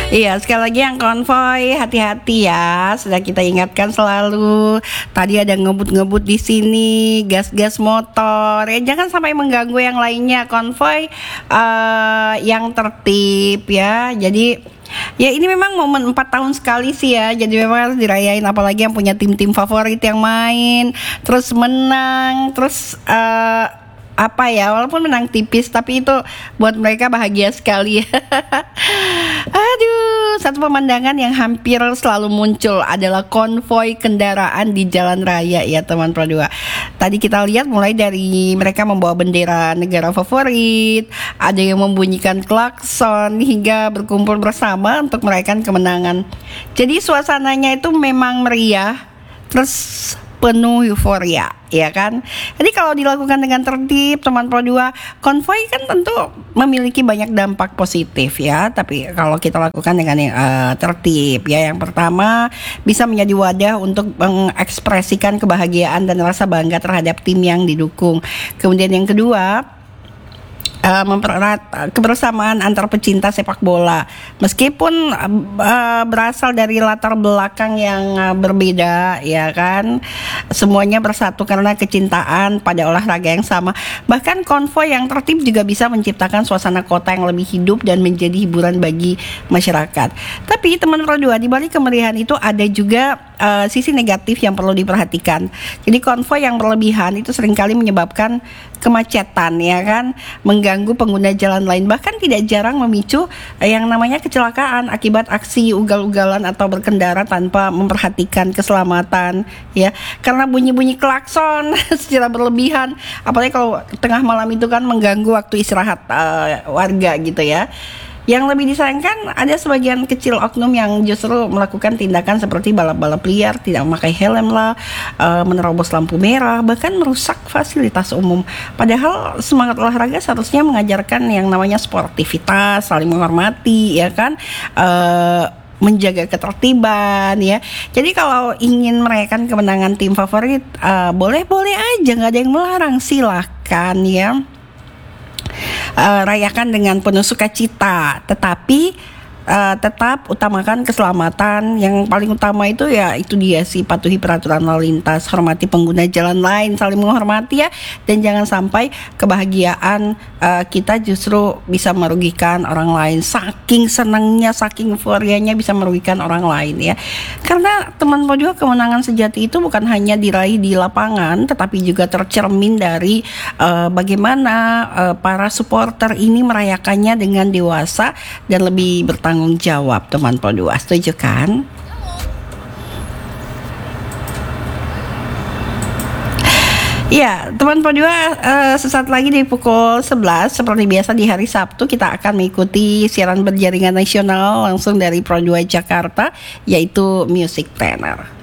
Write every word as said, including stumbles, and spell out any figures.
Iya, sekali lagi yang konvoy hati-hati ya. Sudah kita ingatkan selalu. Tadi ada ngebut-ngebut di sini, gas-gas motor. Ya jangan sampai mengganggu yang lainnya. Konvoy uh, yang tertib ya. Jadi ya ini memang momen empat tahun sekali sih ya. Jadi memang harus dirayain, apalagi yang punya tim-tim favorit yang main terus menang, terus uh, apa ya, walaupun menang tipis tapi itu buat mereka bahagia sekali ya. Aduh, satu pemandangan yang hampir selalu muncul adalah konvoy kendaraan di jalan raya ya teman Pro dua. Tadi kita lihat mulai dari mereka membawa bendera negara favorit, ada yang membunyikan klakson hingga berkumpul bersama untuk merayakan kemenangan. Jadi suasananya itu memang meriah, terus penuh euforia, ya kan? Jadi kalau dilakukan dengan tertib, teman Pro dua, konvoy kan tentu memiliki banyak dampak positif ya. Tapi kalau kita lakukan dengan yang uh, tertib ya, yang pertama bisa menjadi wadah untuk mengekspresikan kebahagiaan dan rasa bangga terhadap tim yang didukung. Kemudian yang kedua, Uh, mempererat kebersamaan antar pecinta sepak bola, meskipun uh, berasal dari latar belakang yang uh, berbeda, ya kan, semuanya bersatu karena kecintaan pada olahraga yang sama. Bahkan konvoy yang tertib juga bisa menciptakan suasana kota yang lebih hidup dan menjadi hiburan bagi masyarakat. Tapi teman Pro dua, di balik kemeriahan itu ada juga uh, sisi negatif yang perlu diperhatikan. Jadi konvoy yang berlebihan itu seringkali menyebabkan kemacetan, ya kan, mengganggu pengguna jalan lain, bahkan tidak jarang memicu yang namanya kecelakaan akibat aksi ugal-ugalan atau berkendara tanpa memperhatikan keselamatan ya, karena bunyi-bunyi klakson secara berlebihan, apalagi kalau tengah malam itu kan mengganggu waktu istirahat uh, warga gitu ya. Yang lebih disayangkan, ada sebagian kecil oknum yang justru melakukan tindakan seperti balap-balap liar, tidak memakai helm lah, uh, menerobos lampu merah, bahkan merusak fasilitas umum. Padahal semangat olahraga seharusnya mengajarkan yang namanya sportivitas, saling menghormati, ya kan, uh, menjaga ketertiban ya. Jadi kalau ingin merayakan kemenangan tim favorit, uh, boleh-boleh aja, nggak ada yang melarang, silahkan ya. Uh, rayakan dengan penuh sukacita, tetapi uh, tetap utamakan keselamatan. Yang paling utama itu ya itu dia sih, patuhi peraturan lalu lintas, hormati pengguna jalan lain, saling menghormati ya, dan jangan sampai kebahagiaan uh, kita justru bisa merugikan orang lain. Saking senangnya, saking euforianya bisa merugikan orang lain ya. Karena teman Pro dua, kemenangan sejati itu bukan hanya diraih di lapangan, tetapi juga tercermin dari uh, bagaimana uh, para supporter ini merayakannya dengan dewasa dan lebih bertanggung jawab, teman Pro dua. Setuju kan? Ya, teman Pro dua, uh, sesaat lagi di pukul sebelas seperti biasa di hari Sabtu kita akan mengikuti siaran berjaringan nasional langsung dari Pro dua Jakarta, yaitu Music Planner.